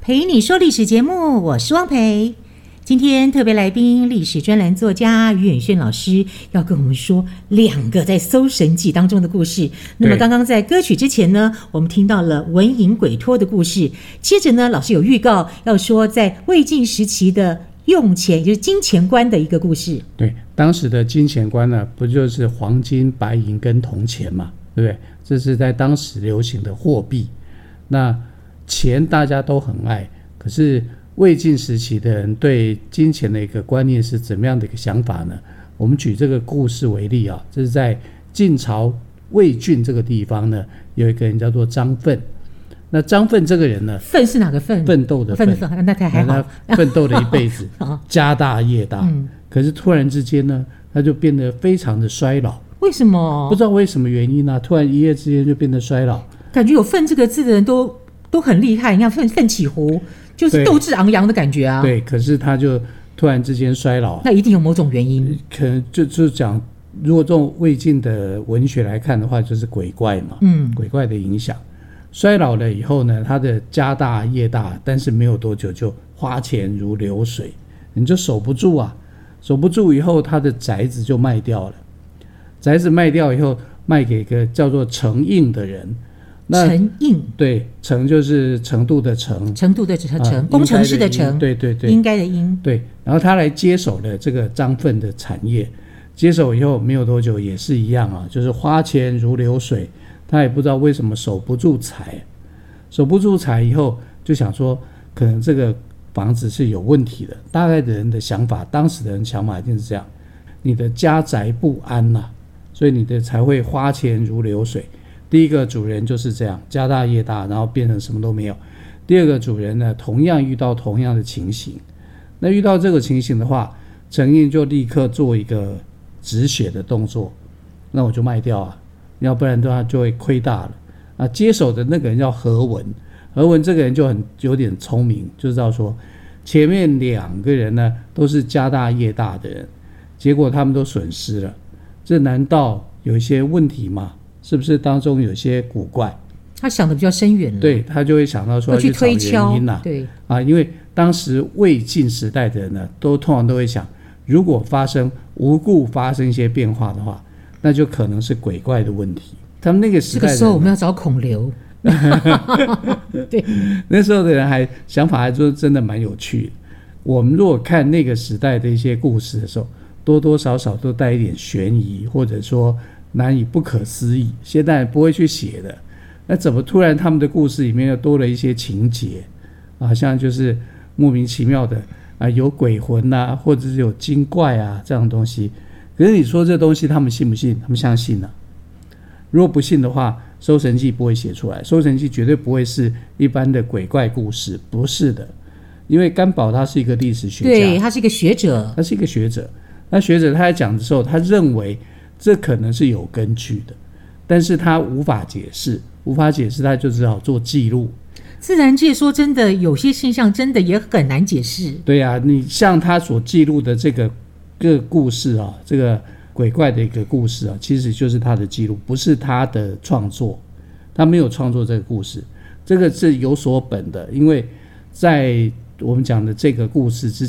陪你说历史节目，我是汪培。今天特别来宾历史专栏作家于远炫老师要跟我们说2个在《搜神记》当中的故事。那么刚刚在歌曲之前呢，我们听到了文隐鬼托的故事，接着呢，老师有预告要说在魏晋时期的用钱，也就是金钱观的一个故事。 对，当时的金钱观呢，不就是黄金、白银跟铜钱嘛，对不对？这是在当时流行的货币。那钱大家都很爱，可是魏晋时期的人对金钱的一个观念是怎么样的一个想法呢？我们举这个故事为例啊，这是在晋朝魏郡这个地方呢，有一个人叫做张奋。那张奋这个人呢， 奋是哪个奋？ 奋斗的奋， 那他还好， 他奋斗了一辈子，家大业大，可是突然之间呢，他就变得非常的衰老。 为什么？不知道为什么原因啊，突然一夜之间就变得衰老。 感觉有奋这个字的人都很厉害，你看奋起湖就是斗志昂扬的感觉啊。 对，可是他就突然之间衰老， 那一定有某种原因。 可能就讲，如果从魏晋的文学来看的话，就是鬼怪嘛，鬼怪的影响。衰老了以后呢，他的家大业大，但是没有多久就花钱如流水，你就守不住啊，守不住以后，他的宅子就卖掉了。宅子卖掉以后，卖给一个叫做程应的人。 程应， 对，程就是程度的程， 程度的程，工程师的程， 对对对， 应该的应， 对。然后他来接手了这个张奋的产业，接手以后没有多久也是一样啊，就是花钱如流水，他也不知道为什么守不住财，守不住财以后就想说，可能这个房子是有问题的。大概的人的想法，当时的人想法一定是这样：你的家宅不安啊，所以你的才会花钱如流水。第一个主人就是这样，家大业大，然后变成什么都没有。第二个主人呢，同样遇到同样的情形。那遇到这个情形的话，程应就立刻做一个止血的动作，那我就卖掉啊，要不然的话就会亏大了啊。接手的那个人叫何文，何文这个人就有点聪明，就知道说前面2个人呢都是家大业大的人，结果他们都损失了，这难道有一些问题吗？是不是当中有些古怪？ 他想的比较深远了， 对，他就会想到说要去找原因啦。 对啊，因为当时魏晋时代的人呢，通常都会想，如果无故发生一些变化的话，那就可能是鬼怪的问题。他们那个时代的人，这个时候我们要找孔刘。对， 那时候的人想法还说真的蛮有趣的。我们如果看那个时代的一些故事的时候，多多少少都带一点悬疑，或者说难以不可思议，现在不会去写的。那怎么突然他们的故事里面又多了一些情节，好像就是莫名其妙的有鬼魂啊，或者是有精怪啊这样的东西。可是你说这东西他们信不信？他们相信啊。如果不信的话，《搜神记》不会写出来，《搜神记》绝对不会是一般的鬼怪故事，不是的。因为甘宝他是一个历史学家， 对，他是一个学者， 那学者他在讲的时候，他认为这可能是有根据的，但是他无法解释，他就只好做记录。 自然界说真的，有些现象真的也很难解释。 对啊，你像他所记录的这个故事啊，这个鬼怪的一个故事啊，其实就是他的记录，不是他的创作，他没有创作这个故事，这个是有所本的，因为在我们讲的这个故事之